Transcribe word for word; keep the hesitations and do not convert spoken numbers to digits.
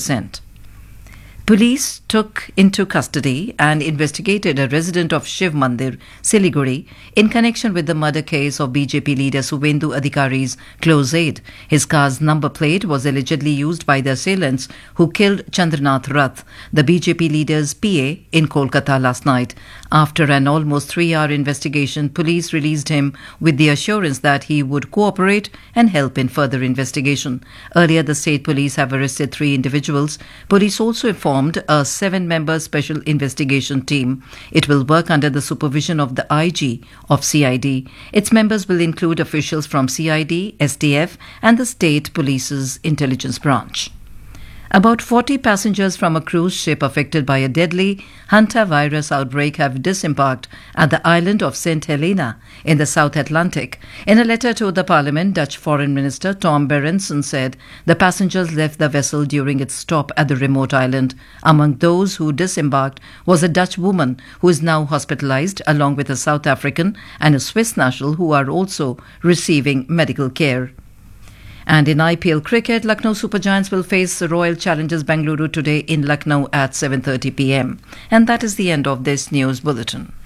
percent. Police took into custody and investigated a resident of Shiv Mandir, Siliguri, in connection with the murder case of B J P leader Suvendu Adhikari's close aide. His car's number plate was allegedly used by the assailants who killed Chandranath Rath, the B J P leader's P A, in Kolkata last night. After an almost three-hour investigation, police released him with the assurance that he would cooperate and help in further investigation. Earlier, the state police have arrested three individuals. Police also informed a seven-member special investigation team. It will work under the supervision of the I G of C I D. Its members will include officials from C I D, S T F and the State Police's intelligence branch. About forty passengers from a cruise ship affected by a deadly hantavirus outbreak have disembarked at the island of Saint Helena in the South Atlantic. In a letter to the Parliament, Dutch Foreign Minister Tom Berendsen said the passengers left the vessel during its stop at the remote island. Among those who disembarked was a Dutch woman who is now hospitalized, along with a South African and a Swiss national who are also receiving medical care. And in I P L cricket, Lucknow Super Giants will face Royal Challengers Bengaluru today in Lucknow at seven thirty p m. And that is the end of this news bulletin.